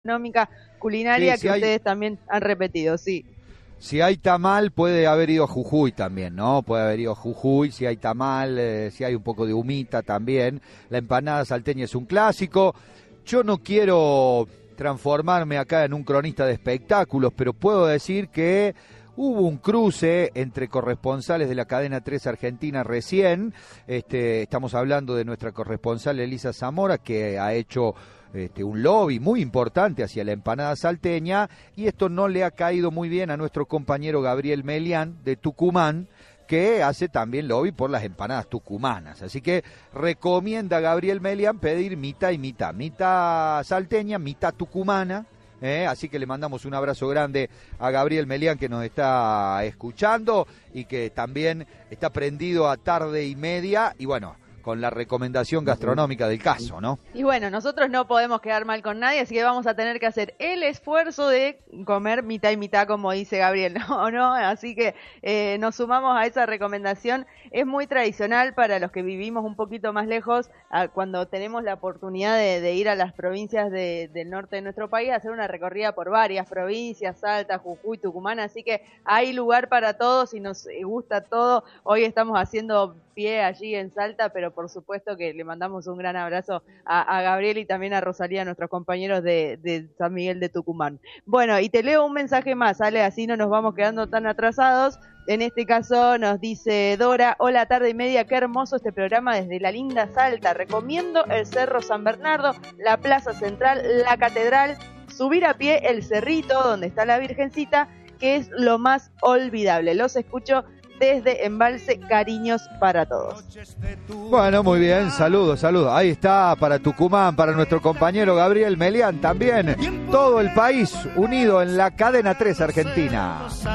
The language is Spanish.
gastronómica, culinaria, Sí, que ustedes también han repetido, sí. Si hay tamal, puede haber ido a Jujuy también, ¿no? Puede haber ido a Jujuy, si hay tamal, si hay un poco de humita también. La empanada salteña es un clásico. Yo no quiero transformarme acá en un cronista de espectáculos, pero puedo decir que hubo un cruce entre corresponsales de la cadena 3 Argentina recién. Estamos hablando de nuestra corresponsal Elisa Zamora, que ha hecho un lobby muy importante hacia la empanada salteña, y esto no le ha caído muy bien a nuestro compañero Gabriel Melián de Tucumán, que hace también lobby por las empanadas tucumanas. Así que recomienda a Gabriel Melián pedir mitad y mitad, mitad salteña, mitad tucumana. Así que le mandamos un abrazo grande a Gabriel Melián, que nos está escuchando y que también está prendido a Tarde y Media, y bueno, con la recomendación gastronómica del caso, ¿no? Y bueno, nosotros no podemos quedar mal con nadie, así que vamos a tener que hacer el esfuerzo de comer mitad y mitad, como dice Gabriel, ¿no? Así que nos sumamos a esa recomendación. Es muy tradicional para los que vivimos un poquito más lejos, cuando tenemos la oportunidad de ir a las provincias del norte de nuestro país, hacer una recorrida por varias provincias, Salta, Jujuy, Tucumán, así que hay lugar para todos y nos gusta todo. Hoy estamos haciendo pie allí en Salta, pero por supuesto que le mandamos un gran abrazo a Gabriel y también a Rosalía, nuestros compañeros de San Miguel de Tucumán. Bueno, y te leo un mensaje más, Ale, así no nos vamos quedando tan atrasados. En este caso nos dice Dora: hola, Tarde y Media, qué hermoso este programa desde la linda Salta. Recomiendo el Cerro San Bernardo, la Plaza Central, la Catedral, subir a pie el cerrito donde está la Virgencita, que es lo más olvidable. Los escucho desde Embalse, cariños para todos. Bueno, muy bien, saludos. Ahí está para Tucumán, para nuestro compañero Gabriel Melián también. Todo el país unido en la cadena 3 Argentina.